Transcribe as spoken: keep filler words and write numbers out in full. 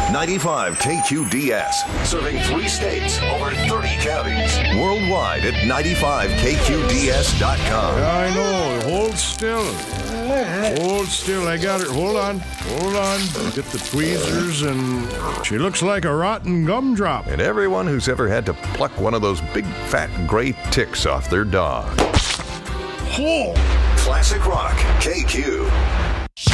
ninety-five K Q D S, serving three states, over thirty counties. Worldwide at ninety-five K Q D S dot com. Yeah, I know. Hold still. Hold still. I got it. Hold on. Hold on. Get the tweezers, and she looks like a rotten gumdrop. And everyone who's ever had to pluck one of those big fat gray ticks off their dog. Oh! Classic Rock K Q.